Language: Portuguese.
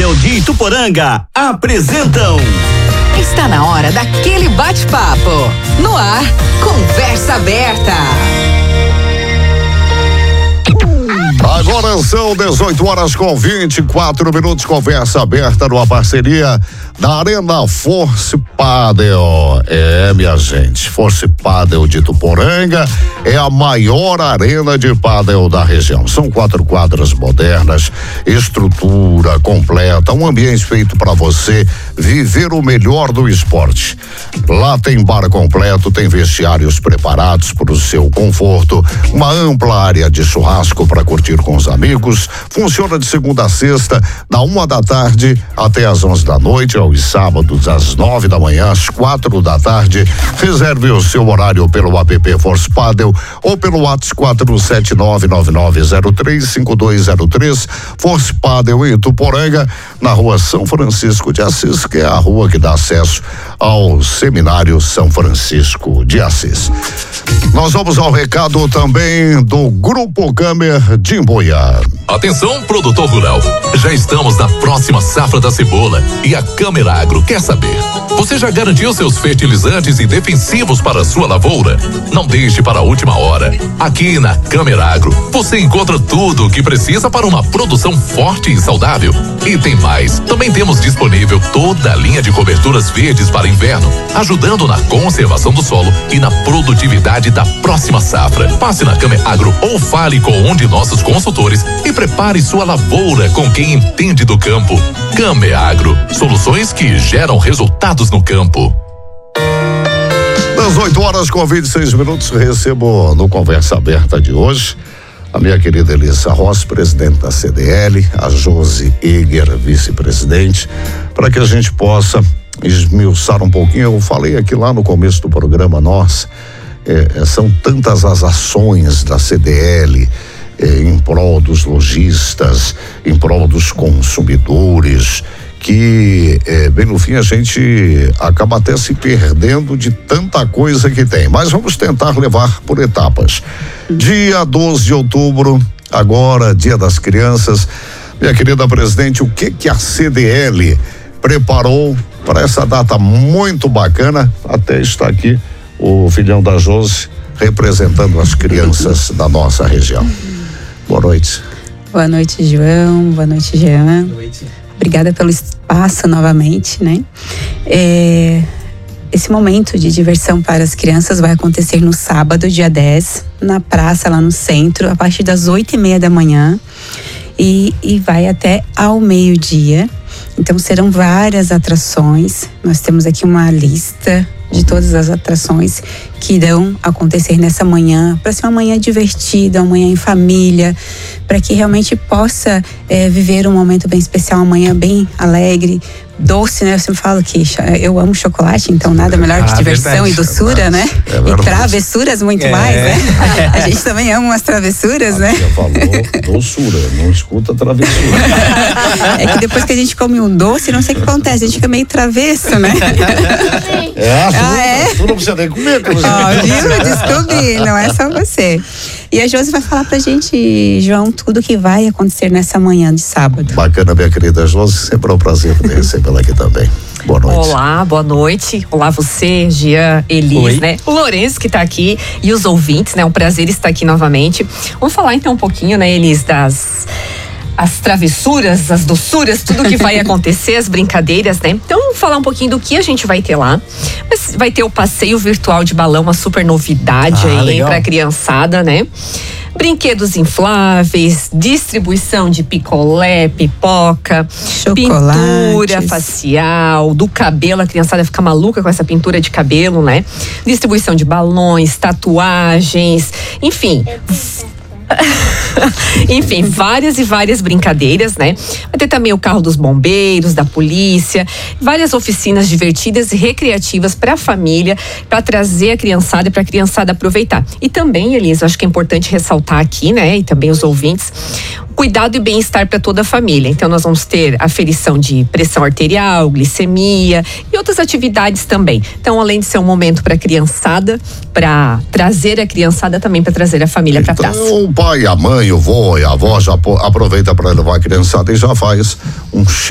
Padel de Ituporanga apresentam. Está na hora daquele bate-papo. No ar, Conversa Aberta. Agora são 18h24, Conversa Aberta numa parceria da Arena Force Padel. Minha gente, Force Padel de Ituporanga é a maior arena de padel da região. São 4 quadras modernas, estrutura completa, um ambiente feito para você viver o melhor do esporte. Lá tem bar completo, tem vestiários preparados para o seu conforto, uma ampla área de churrasco para curtir com os amigos. Funciona de segunda a sexta, da 1h até às 11h, aos sábados às 9h, às 4h. Reserve o seu horário pelo app Force Padel ou pelo WhatsApp 47999035203. Force Padel em Ituporanga, na rua São Francisco de Assis, que é a rua que dá acesso ao Seminário São Francisco de Assis. Nós vamos ao recado também do Grupo Câmara de Imboia. Atenção, produtor rural, já estamos na próxima safra da cebola e a Câmara Agro quer saber: você já garantiu seus fertilizantes e defensivos para a sua lavoura? Não deixe para a última hora. Aqui na Câmara Agro você encontra tudo o que precisa para uma produção forte e saudável. E tem mais, também temos disponível toda a linha de coberturas verdes para inverno, ajudando na conservação do solo e na produtividade da próxima safra. Passe na Câmara Agro ou fale com um de nossos consultores e prepare sua lavoura com quem entende do campo. Câmara Agro, soluções que geram resultados no campo. 18h26, recebo no Conversa Aberta de hoje a minha querida Elisa Rossi, presidente da CDL, a Josi Eger, vice-presidente, para que a gente possa esmiuçar um pouquinho. Eu falei aqui lá no começo do programa nosso, são tantas as ações da CDL em prol dos lojistas, em prol dos consumidores, que bem no fim a gente acaba até se perdendo de tanta coisa que tem, mas vamos tentar levar por etapas. Dia 12 de outubro, agora Dia das Crianças. Minha querida presidente, o que a CDL preparou para essa data muito bacana? Até está aqui o filhão da Josi representando as crianças da nossa região. Boa noite. Boa noite, João. Boa noite, Jean. Boa noite. Obrigada pelo espaço novamente, né? Esse momento de diversão para as crianças vai acontecer no sábado, dia 10, na praça lá no centro, a partir das 8h30 e vai até ao meio-dia. Então serão várias atrações. Nós temos aqui uma lista de todas as atrações que irão acontecer nessa manhã, para ser uma manhã divertida, uma manhã em família, para que realmente possa viver um momento bem especial, uma manhã bem alegre, doce, né? Eu sempre falo que eu amo chocolate, então nada melhor que diversão e doçura, né? E travessuras muito mais, né? A gente também ama umas travessuras, né? Já falou doçura, não escuta travessura. É que depois que a gente come um doce, não sei o que acontece, a gente fica meio travesso, né? Tu não precisa nem comer. Viu? Descobri, não é só você. E a Josi vai falar pra gente, João, tudo que vai acontecer nessa manhã de sábado. Bacana, minha querida Josi, sempre é um prazer poder recebê-la aqui também. Boa noite. Olá, boa noite. Olá você, Jean, Elis, oi, né? O Lourenço que tá aqui e os ouvintes, né? Um prazer estar aqui novamente. Vamos falar então um pouquinho, né, Elis, as travessuras, as doçuras, tudo que vai acontecer, as brincadeiras, né? Então, vamos falar um pouquinho do que a gente vai ter lá. Mas vai ter o passeio virtual de balão, uma super novidade aí pra criançada, né? Brinquedos infláveis, distribuição de picolé, pipoca, pintura facial, do cabelo, a criançada fica maluca com essa pintura de cabelo, né? Distribuição de balões, tatuagens, enfim. Enfim, várias e várias brincadeiras, né? Vai ter também o carro dos bombeiros, da polícia, várias oficinas divertidas e recreativas para a família, para trazer a criançada e para a criançada aproveitar. E também, Elisa, acho que é importante ressaltar aqui, né? E também os ouvintes, cuidado e bem-estar para toda a família. Então nós vamos ter aferição de pressão arterial, glicemia e outras atividades também. Então, além de ser um momento para a criançada, para trazer a criançada, também para trazer a família para a praça. O pai, a mãe, o vô e a avó já aproveita para levar a criançada e já faz um